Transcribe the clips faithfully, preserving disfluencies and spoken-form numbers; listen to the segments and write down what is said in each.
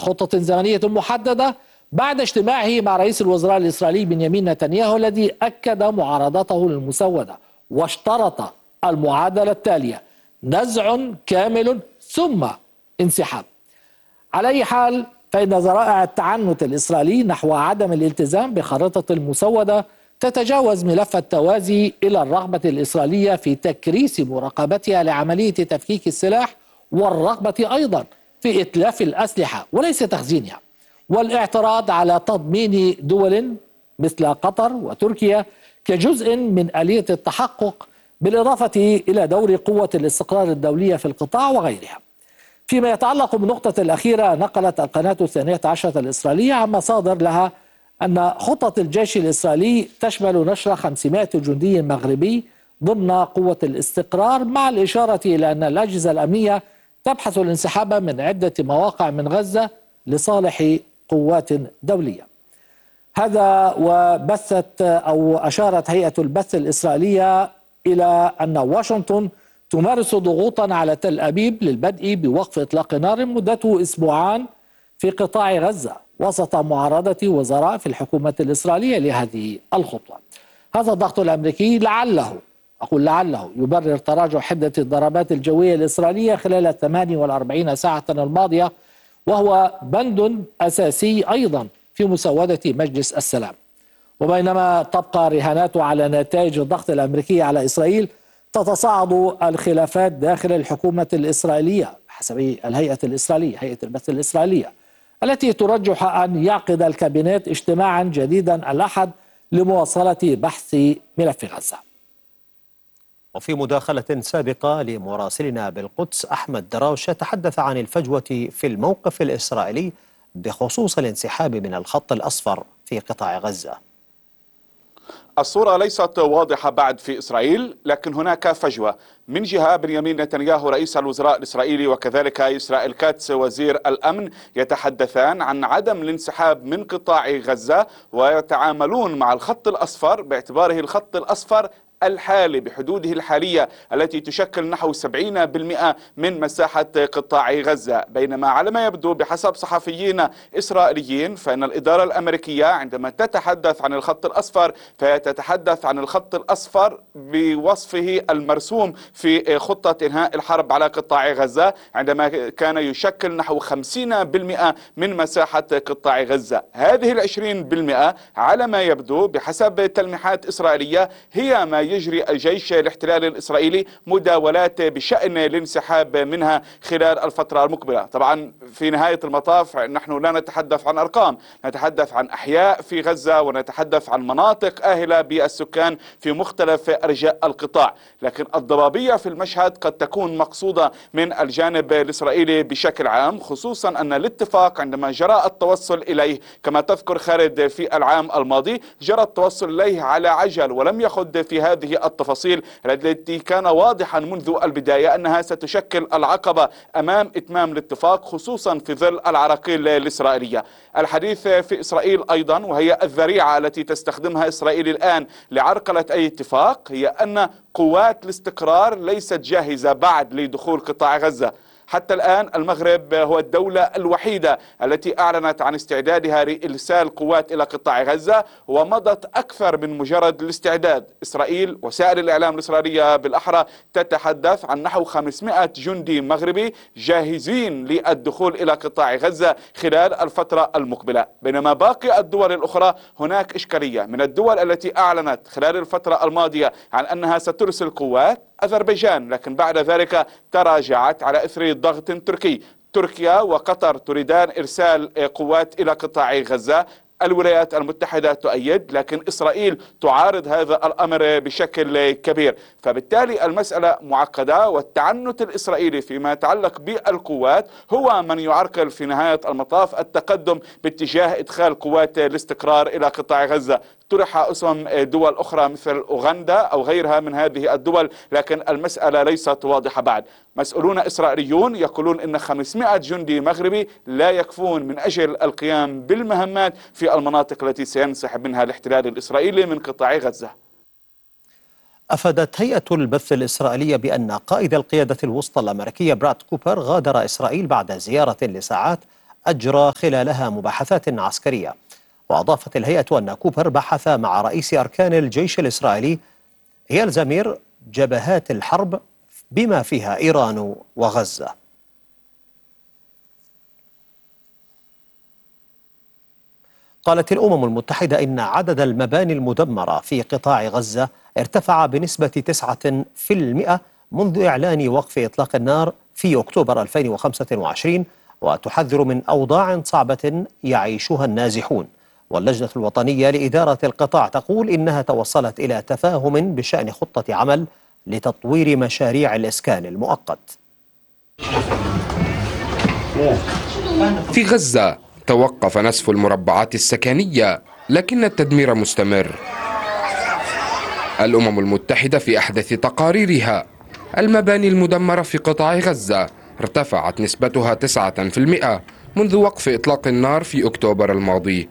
خطة زمنية محددة بعد اجتماعه مع رئيس الوزراء الإسرائيلي بنيامين نتنياهو الذي أكد معارضته للمسودة واشترط المعادلة التالية: نزع كامل ثم انسحاب. على أي حال، فإن ذرائع التعنت الإسرائيلي نحو عدم الالتزام بخارطة المسودة تتجاوز ملف التوازي إلى الرغبة الإسرائيلية في تكريس مراقبتها لعملية تفكيك السلاح، والرغبة أيضا في إتلاف الأسلحة وليس تخزينها، والاعتراض على تضمين دول مثل قطر وتركيا كجزء من آلية التحقق، بالإضافة إلى دور قوة الاستقرار الدولية في القطاع وغيرها. فيما يتعلق بالنقطة الأخيرة، نقلت القناة الثانية عشرة الإسرائيلية عن مصادر لها أن خطة الجيش الإسرائيلي تشمل نشر خمسمائة جندي مغربي ضمن قوة الاستقرار، مع الإشارة إلى أن الأجهزة الأمنية تبحث الانسحاب من عدة مواقع من غزة لصالح قوات دولية. هذا وبثت أو أشارت هيئة البث الإسرائيلية إلى أن واشنطن تمارس ضغوطا على تل أبيب للبدء بوقف إطلاق نار مدته أسبوعان في قطاع غزة وسط معارضة وزراء في الحكومة الإسرائيلية لهذه الخطوة. هذا الضغط الأمريكي لعله أقول لعله يبرر تراجع حدة الضربات الجوية الإسرائيلية خلال الثمانية والأربعين ساعة الماضية، وهو بند أساسي أيضا في مسودة مجلس السلام. وبينما تبقى رهانات على نتائج الضغط الأمريكي على إسرائيل، تتصاعد الخلافات داخل الحكومة الإسرائيلية حسب الهيئة الإسرائيلية هيئة البث الإسرائيلية، التي ترجح أن يعقد الكابينت اجتماعا جديدا الأحد لمواصلة بحث ملف غزة. وفي مداخلة سابقة لمراسلنا بالقدس أحمد دراوشة تحدث عن الفجوة في الموقف الإسرائيلي بخصوص الانسحاب من الخط الأصفر في قطاع غزة. الصورة ليست واضحة بعد في إسرائيل، لكن هناك فجوة. من جهة بنيامين نتنياهو رئيس الوزراء الإسرائيلي وكذلك إسرائيل كاتس وزير الأمن يتحدثان عن عدم الانسحاب من قطاع غزة، ويتعاملون مع الخط الأصفر باعتباره الخط الأصفر الحالي بحدوده الحالية التي تشكل نحو سبعين بالمئة من مساحة قطاع غزة. بينما على ما يبدو بحسب صحفيين إسرائيليين فإن الإدارة الأمريكية عندما تتحدث عن الخط الأصفر فتتحدث عن الخط الأصفر بوصفه المرسوم في خطة إنهاء الحرب على قطاع غزة، عندما كان يشكل نحو خمسين بالمئة من مساحة قطاع غزة. هذه العشرين بالمئة على ما يبدو بحسب تلميحات إسرائيلية هي ما يجري الجيش الاحتلالي الإسرائيلي مداولات بشأن الانسحاب منها خلال الفترة المقبلة. طبعا في نهاية المطاف نحن لا نتحدث عن أرقام، نتحدث عن أحياء في غزة ونتحدث عن مناطق آهلة بالسكان في مختلف أرجاء القطاع، لكن الضبابية في المشهد قد تكون مقصودة من الجانب الإسرائيلي بشكل عام، خصوصا أن الاتفاق عندما جرى التوصل إليه كما تذكر خالد في العام الماضي جرى التوصل إليه على عجل ولم يخض في هذه التفاصيل التي كان واضحا منذ البداية أنها ستشكل العقبة أمام إتمام الاتفاق، خصوصا في ظل العراقيل الإسرائيلية. الحديث في إسرائيل أيضا، وهي الذريعة التي تستخدمها إسرائيل الآن لعرقلة أي اتفاق، هي أن قوات الاستقرار ليست جاهزة بعد لدخول قطاع غزة. حتى الآن المغرب هو الدولة الوحيدة التي أعلنت عن استعدادها لإرسال قوات إلى قطاع غزة، ومضت أكثر من مجرد الاستعداد. إسرائيل وسائل الإعلام الإسرائيلية بالأحرى تتحدث عن نحو خمسمائة جندي مغربي جاهزين للدخول إلى قطاع غزة خلال الفترة المقبلة. بينما باقي الدول الأخرى هناك إشكالية. من الدول التي أعلنت خلال الفترة الماضية عن أنها سترسل قوات أذربيجان، لكن بعد ذلك تراجعت على إثر ضغط تركي. تركيا وقطر تريدان إرسال قوات إلى قطاع غزة، الولايات المتحدة تؤيد، لكن إسرائيل تعارض هذا الأمر بشكل كبير. فبالتالي المسألة معقدة، والتعنت الإسرائيلي فيما يتعلق بالقوات هو من يعرقل في نهاية المطاف التقدم باتجاه إدخال قوات الاستقرار إلى قطاع غزة. طرح اسم دول أخرى مثل أوغندا أو غيرها من هذه الدول، لكن المسألة ليست واضحة بعد. مسؤولون إسرائيليون يقولون إن خمسمائة جندي مغربي لا يكفون من أجل القيام بالمهمات في المناطق التي سينسحب منها الاحتلال الإسرائيلي من قطاع غزة. أفادت هيئة البث الإسرائيلية بأن قائد القيادة الوسطى الأمريكية براد كوبر غادر إسرائيل بعد زيارة لساعات أجرى خلالها مباحثات عسكرية. وأضافت الهيئة أن كوبر بحث مع رئيس أركان الجيش الإسرائيلي إيال زمير جبهات الحرب بما فيها إيران وغزة. قالت الأمم المتحدة إن عدد المباني المدمرة في قطاع غزة ارتفع بنسبة تسعة بالمئة منذ إعلان وقف إطلاق النار في أكتوبر ألفين وخمسة وعشرين، وتحذر من أوضاع صعبة يعيشها النازحون. واللجنة الوطنية لإدارة القطاع تقول إنها توصلت إلى تفاهم بشأن خطة عمل لتطوير مشاريع الإسكان المؤقت. في غزة توقف نسف المربعات السكنية، لكن التدمير مستمر. الأمم المتحدة في أحدث تقاريرها المباني المدمرة في قطاع غزة ارتفعت نسبتها تسعة بالمئة منذ وقف إطلاق النار في أكتوبر الماضي.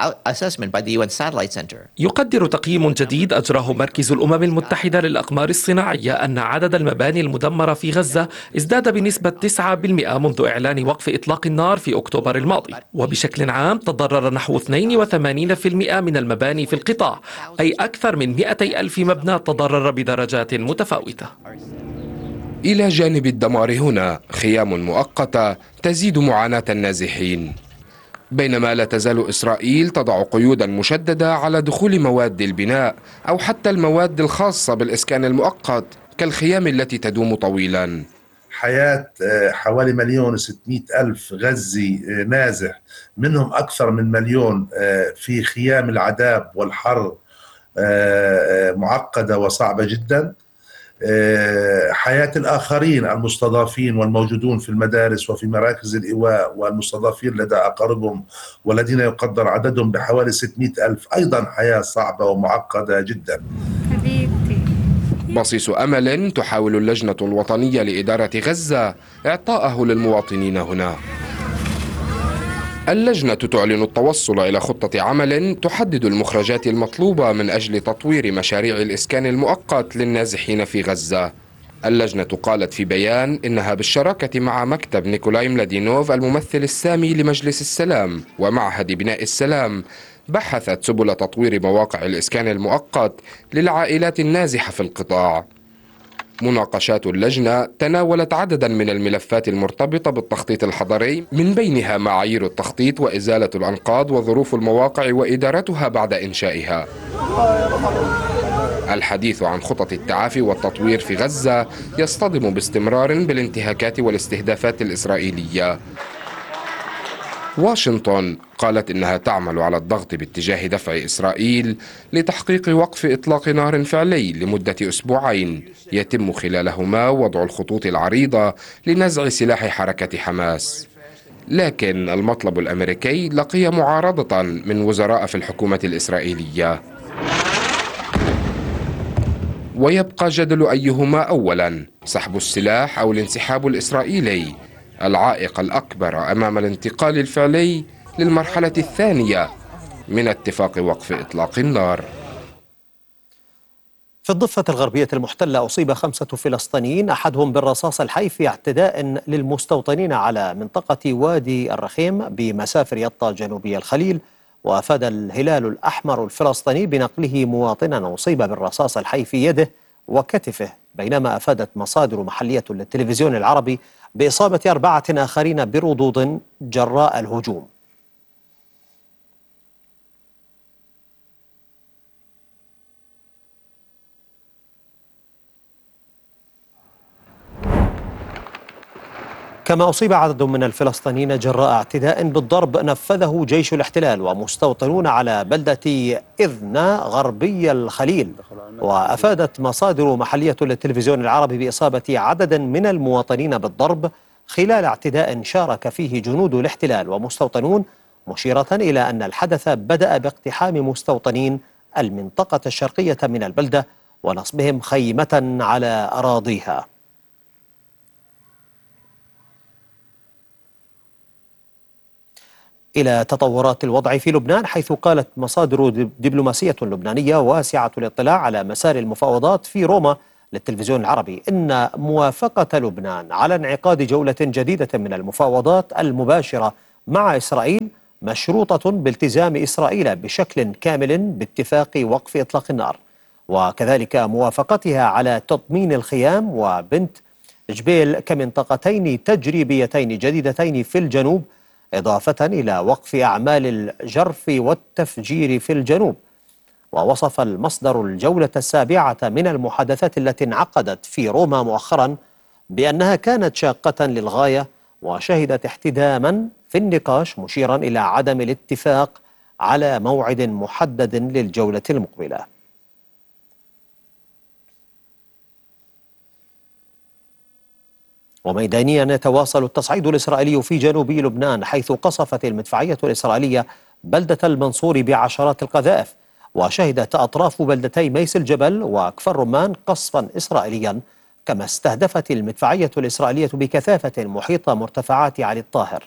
يقدر تقييم جديد أجراه مركز الأمم المتحدة للأقمار الصناعية أن عدد المباني المدمرة في غزة ازداد بنسبة تسعة بالمئة منذ إعلان وقف إطلاق النار في أكتوبر الماضي، وبشكل عام تضرر نحو اثنين وثمانين بالمئة من المباني في القطاع، أي أكثر من مئتي ألف مبنى تضرر بدرجات متفاوتة. إلى جانب الدمار هنا خيام مؤقتة تزيد معاناة النازحين، بينما لا تزال إسرائيل تضع قيودا مشددة على دخول مواد البناء أو حتى المواد الخاصة بالإسكان المؤقت كالخيام التي تدوم طويلا. حياة حوالي مليون وستمائة ألف غزي نازح، منهم أكثر من مليون في خيام العذاب والحر معقدة وصعبة جدا. حياة الآخرين المستضافين والموجودون في المدارس وفي مراكز الإيواء والمستضافين لدى أقاربهم والذين يقدر عددهم بحوالي ستمائة ألف، أيضا حياة صعبة ومعقدة جدا. بصيص أمل تحاول اللجنة الوطنية لإدارة غزة إعطاءه للمواطنين هنا. اللجنة تعلن التوصل إلى خطة عمل تحدد المخرجات المطلوبة من أجل تطوير مشاريع الإسكان المؤقت للنازحين في غزة. اللجنة قالت في بيان إنها بالشراكة مع مكتب نيكولاي ملادينوف الممثل السامي لمجلس السلام ومعهد بناء السلام بحثت سبل تطوير مواقع الإسكان المؤقت للعائلات النازحة في القطاع. مناقشات اللجنة تناولت عددا من الملفات المرتبطة بالتخطيط الحضري، من بينها معايير التخطيط وإزالة الأنقاض وظروف المواقع وإدارتها بعد إنشائها. الحديث عن خطط التعافي والتطوير في غزة يصطدم باستمرار بالانتهاكات والاستهدافات الإسرائيلية. واشنطن قالت إنها تعمل على الضغط باتجاه دفع إسرائيل لتحقيق وقف إطلاق نار فعلي لمدة أسبوعين يتم خلالهما وضع الخطوط العريضة لنزع سلاح حركة حماس. لكن المطلب الأمريكي لقي معارضة من وزراء في الحكومة الإسرائيلية، ويبقى جدل أيهما أولا سحب السلاح أو الانسحاب الإسرائيلي العائق الأكبر أمام الانتقال الفعلي للمرحلة الثانية من اتفاق وقف إطلاق النار. في الضفة الغربية المحتلة أصيب خمسة فلسطينيين أحدهم بالرصاص الحي في اعتداء للمستوطنين على منطقة وادي الرخيم بمسافر يطا جنوبي الخليل. وأفاد الهلال الأحمر الفلسطيني بنقله مواطنا أصيب بالرصاص الحي في يده وكتفه، بينما أفادت مصادر محلية للتلفزيون العربي بإصابة أربعة آخرين بردود جراء الهجوم. كما أصيب عدد من الفلسطينيين جراء اعتداء بالضرب نفذه جيش الاحتلال ومستوطنون على بلدة إذنا غربي الخليل. وأفادت مصادر محلية للتلفزيون العربي بإصابة عدد من المواطنين بالضرب خلال اعتداء شارك فيه جنود الاحتلال ومستوطنون، مشيرة إلى أن الحدث بدأ باقتحام مستوطنين المنطقة الشرقية من البلدة ونصبهم خيمة على أراضيها. إلى تطورات الوضع في لبنان، حيث قالت مصادر دبلوماسية لبنانية واسعة الاطلاع على مسار المفاوضات في روما للتلفزيون العربي إن موافقة لبنان على انعقاد جولة جديدة من المفاوضات المباشرة مع إسرائيل مشروطة بالتزام إسرائيل بشكل كامل باتفاق وقف إطلاق النار، وكذلك موافقتها على تضمين الخيام وبنت جبيل كمنطقتين تجريبيتين جديدتين في الجنوب، إضافة إلى وقف أعمال الجرف والتفجير في الجنوب. ووصف المصدر الجولة السابعة من المحادثات التي انعقدت في روما مؤخرا بأنها كانت شاقة للغاية، وشهدت احتداما في النقاش، مشيرا إلى عدم الاتفاق على موعد محدد للجولة المقبلة. وميدانيا يتواصل التصعيد الإسرائيلي في جنوب لبنان، حيث قصفت المدفعية الإسرائيلية بلدة المنصور بعشرات القذائف، وشهدت أطراف بلدتي ميس الجبل وكفر رمان قصفا إسرائيليا، كما استهدفت المدفعية الإسرائيلية بكثافة محيط مرتفعات علي الطاهر.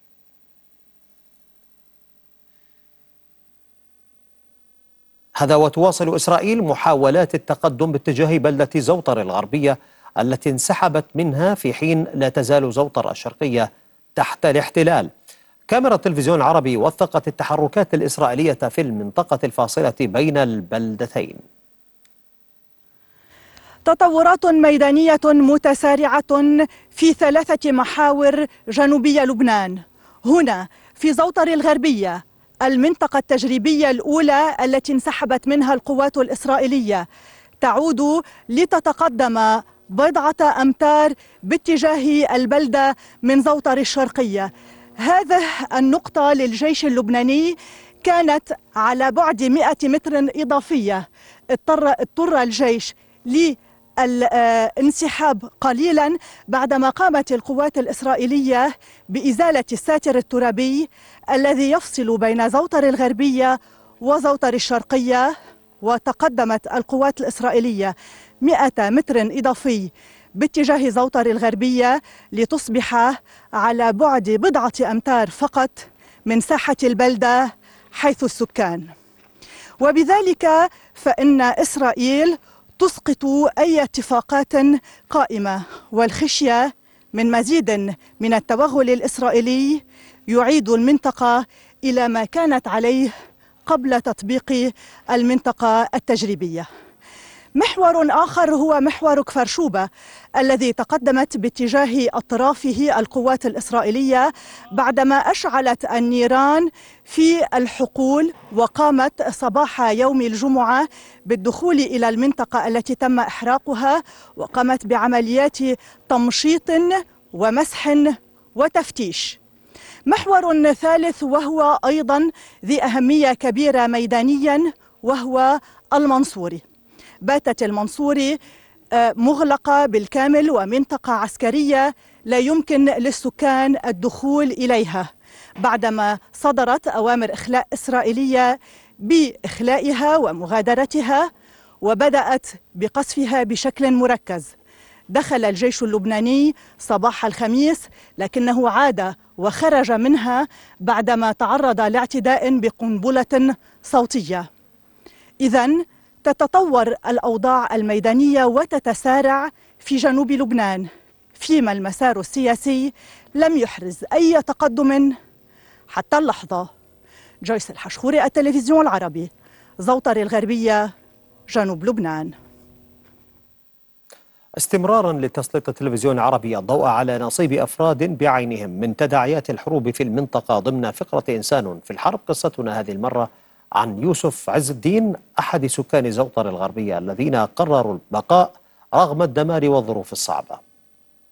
هذا وتواصل إسرائيل محاولات التقدم باتجاه بلدة زوطر الغربية التي انسحبت منها، في حين لا تزال زوطر الشرقية تحت الاحتلال. كاميرا التلفزيون العربي وثقت التحركات الإسرائيلية في المنطقة الفاصلة بين البلدتين. تطورات ميدانية متسارعة في ثلاثة محاور جنوبي لبنان. هنا في زوطر الغربية، المنطقة التجريبية الأولى التي انسحبت منها القوات الإسرائيلية، تعود لتتقدم بضعة أمتار باتجاه البلدة من زوطر الشرقية. هذه النقطة للجيش اللبناني كانت على بعد مئة متر إضافية. اضطر, اضطر الجيش للانسحاب قليلا بعدما قامت القوات الإسرائيلية بإزالة الساتر الترابي الذي يفصل بين زوطر الغربية وزوطر الشرقية، وتقدمت القوات الإسرائيلية مئة متر إضافي باتجاه زوطر الغربية لتصبح على بعد بضعة أمتار فقط من ساحة البلدة حيث السكان. وبذلك فإن إسرائيل تسقط أي اتفاقات قائمة، والخشية من مزيد من التوغل الإسرائيلي يعيد المنطقة إلى ما كانت عليه قبل تطبيق المنطقة التجريبية. محور آخر هو محور كفر شوبة الذي تقدمت باتجاه أطرافه القوات الإسرائيلية بعدما أشعلت النيران في الحقول، وقامت صباح يوم الجمعة بالدخول إلى المنطقة التي تم إحراقها، وقامت بعمليات تمشيط ومسح وتفتيش. محور ثالث وهو أيضا ذي أهمية كبيرة ميدانيا وهو المنصوري. باتت المنصوري مغلقة بالكامل ومنطقة عسكرية لا يمكن للسكان الدخول إليها بعدما صدرت أوامر إخلاء إسرائيلية بإخلائها ومغادرتها، وبدأت بقصفها بشكل مركز. دخل الجيش اللبناني صباح الخميس، لكنه عاد وخرج منها بعدما تعرض لاعتداء بقنبلة صوتية. إذن تتطور الأوضاع الميدانية وتتسارع في جنوب لبنان، فيما المسار السياسي لم يحرز أي تقدم حتى اللحظة. جويس الحشخوري، التلفزيون العربي، زوطر الغربية، جنوب لبنان. استمرارا لتسليط التلفزيون العربي الضوء على نصيب أفراد بعينهم من تداعيات الحروب في المنطقة ضمن فقرة إنسان في الحرب، قصتنا هذه المرة عن يوسف عز الدين، أحد سكان زوطر الغربية الذين قرروا البقاء رغم الدمار والظروف الصعبة.